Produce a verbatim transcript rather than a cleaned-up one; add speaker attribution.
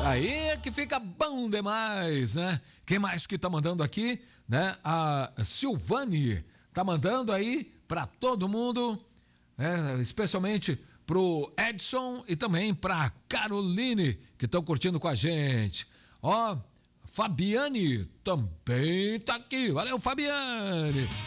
Speaker 1: Aí é que fica bom demais, né? Quem mais que tá mandando aqui, né? A Silvane tá mandando aí pra todo mundo, né? Especialmente pro Edson e também pra Caroline, que estão curtindo com a gente. Ó, Fabiane também tá aqui. Valeu, Fabiane!